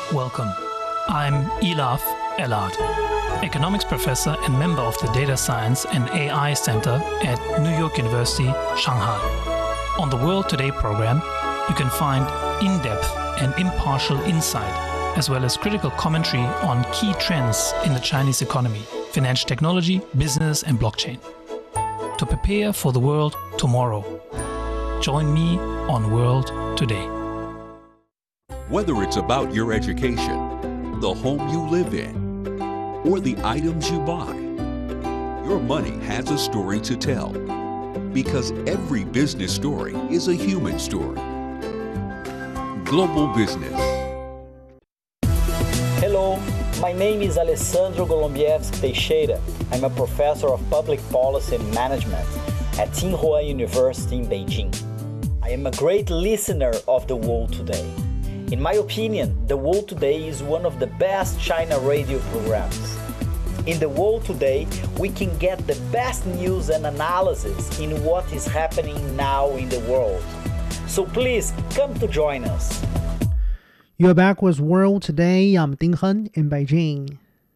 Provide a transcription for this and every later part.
Welcome. I'm Elaf Elad, economics professor and member of the Data Science and AI Center at New York University, Shanghai. On the World Today program, you can find in-depth and impartial insight, as well as critical commentary on key trends in the Chinese economy, financial technology, business, and blockchain. To prepare for the world tomorrow, join me on World Today. Whether it's about your education, the home you live in, or the items you buy, your money has a story to tell. Because every business story is a human story. Global Business. Hello, my name is Alessandro Golombieski Teixeira. I'm a professor of public policy and management at Tsinghua University in Beijing. I am a great listener of The World Today. In my opinion, The World Today is one of the best China radio programs. In The World Today, we can get the best news and analysis in what is happening now in the world. So please come to join us. You're back with World Today. I'm Ding Hen in Beijing.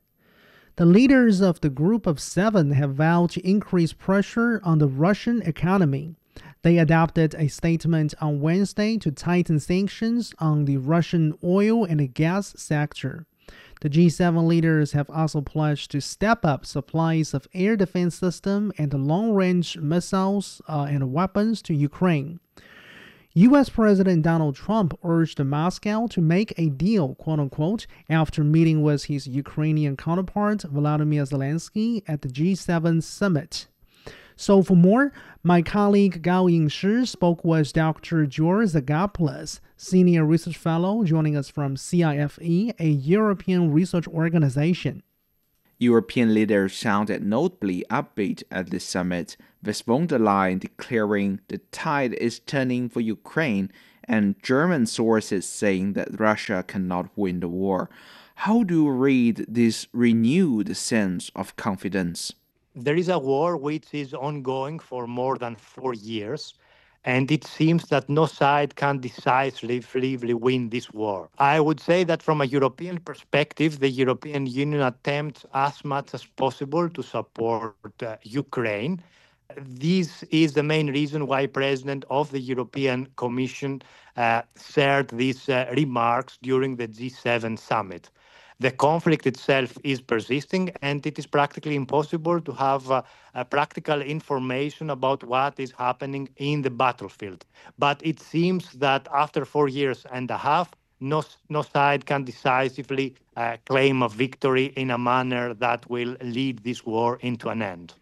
The leaders of the Group of Seven have vowed to increase pressure on the Russian economy. They adopted a statement on Wednesday to tighten sanctions on the Russian oil and gas sector. The G7 leaders have also pledged to step up supplies of air defense system and long-range missiles and weapons to Ukraine. U.S. President Donald Trump urged Moscow to make a deal, quote-unquote, after meeting with his Ukrainian counterpart Volodymyr Zelensky at the G7 summit. So for more, my colleague Gao Yingshi spoke with Dr. George Zagopoulos, Senior Research Fellow joining us from CIFE, a European research organization. European leaders sounded notably upbeat at the summit, with von der Leyen declaring the tide is turning for Ukraine and German sources saying that Russia cannot win the war. How do you read this renewed sense of confidence? There is a war which is ongoing for more than 4 years, and it seems that no side can decisively win this war. I would say that from a European perspective, the European Union attempts as much as possible to support Ukraine. This is the main reason why President of the European Commission shared these remarks during the G7 summit. The conflict itself is persisting, and it is practically impossible to have practical information about what is happening in the battlefield. But it seems that after 4 years and a half, no side can decisively claim a victory in a manner that will lead this war into an end.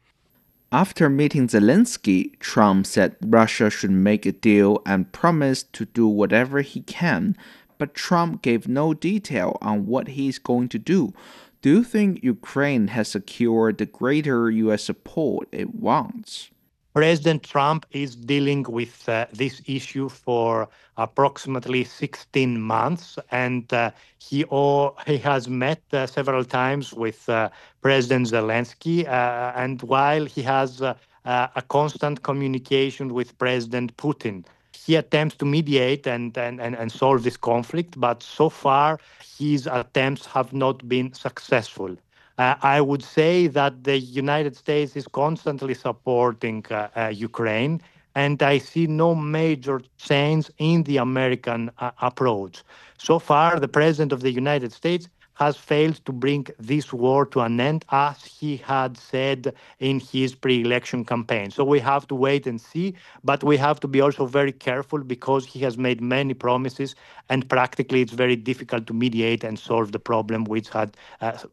After meeting Zelensky, Trump said Russia should make a deal and promised to do whatever he can. But Trump gave no detail on what he's going to do. Do you think Ukraine has secured the greater U.S. support it wants? President Trump is dealing with this issue for approximately 16 months, and he has met several times with President Zelensky, and while he has a constant communication with President Putin. He attempts to mediate and solve this conflict, but so far his attempts have not been successful. I would say that the United States is constantly supporting Ukraine, and I see no major change in the American approach. So far, the President of the United States has failed to bring this war to an end, as he had said in his pre-election campaign. So we have to wait and see, but we have to be also very careful because he has made many promises, and practically it's very difficult to mediate and solve the problem which had